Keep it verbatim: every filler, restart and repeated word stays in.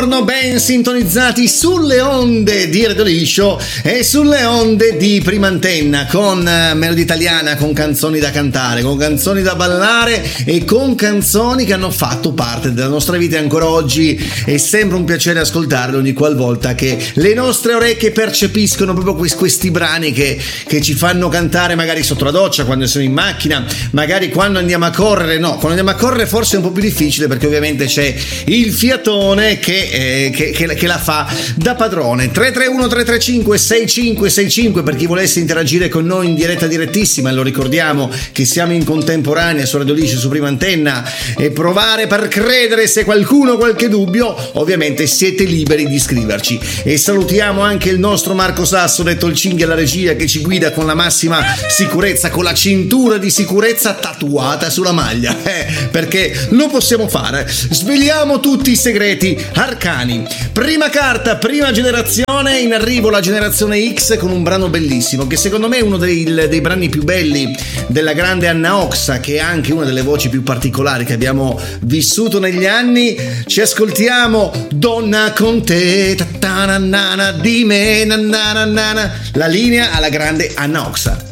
Ben sintonizzati sulle onde di Radio Liscio e sulle onde di Prima Antenna, con Melodie Italiana, con canzoni da cantare, con canzoni da ballare e con canzoni che hanno fatto parte della nostra vita, e ancora oggi è sempre un piacere ascoltarle ogni qualvolta che le nostre orecchie percepiscono proprio questi brani che, che ci fanno cantare, magari sotto la doccia, quando siamo in macchina, magari quando andiamo a correre. No, quando andiamo a correre forse è un po' più difficile, perché ovviamente c'è il fiatone che Eh, che, che, che la fa da padrone. Tre tre uno tre tre cinque sei cinque sei cinque per chi volesse interagire con noi in diretta direttissima, e lo ricordiamo che siamo in contemporanea su Radio Liscio, su Prima Antenna, e provare per credere. Se qualcuno ha qualche dubbio, ovviamente siete liberi di scriverci. E salutiamo anche il nostro Marco Sasso, detto il Cinghi alla regia, che ci guida con la massima sicurezza, con la cintura di sicurezza tatuata sulla maglia, eh, perché lo possiamo fare. Sveliamo tutti i segreti arcani. Prima carta, prima generazione, in arrivo la generazione X con un brano bellissimo, che secondo me è uno dei, dei brani più belli della grande Anna Oxa, che è anche una delle voci più particolari che abbiamo vissuto negli anni. Ci ascoltiamo Donna con te, tatanana, di me, nanana, la linea alla grande Anna Oxa.